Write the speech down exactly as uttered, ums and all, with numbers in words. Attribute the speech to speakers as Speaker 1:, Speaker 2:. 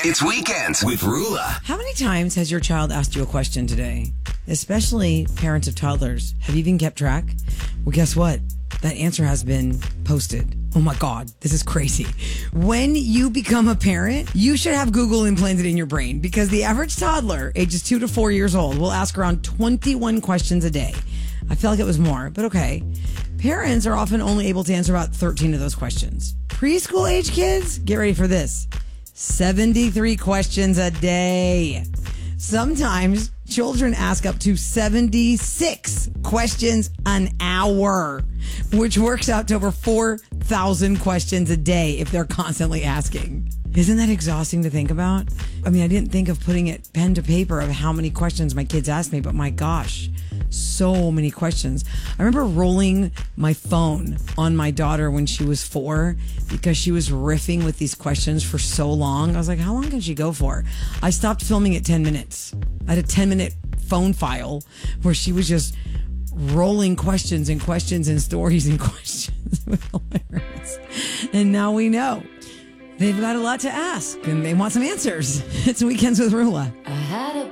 Speaker 1: It's Weekends with Rula.
Speaker 2: How many times has your child asked you a question today? Especially parents of toddlers. Have you even kept track? Well, guess what? That answer has been posted. Oh my God, this is crazy. When you become a parent, you should have Google implanted in your brain because the average toddler, ages two to four years old, will ask around twenty-one questions a day. I feel like it was more, but okay. Parents are often only able to answer about thirteen of those questions. Preschool age kids, get ready for this. seventy-three questions a day. Sometimes children ask up to seventy-six questions an hour, which works out to over four thousand questions a day if they're constantly asking. Isn't that exhausting to think about? I mean, I didn't think of putting it pen to paper of how many questions my kids asked me, but my gosh, so many questions. I remember rolling my phone on my daughter when she was four because she was riffing with these questions for so long. I was like, how long can she go for? I stopped filming at ten minutes. I had a ten minute phone file where she was just rolling questions and questions and stories and questions. It was hilarious. And now we know they've got a lot to ask and they want some answers. It's Weekends with Rula.
Speaker 3: I had a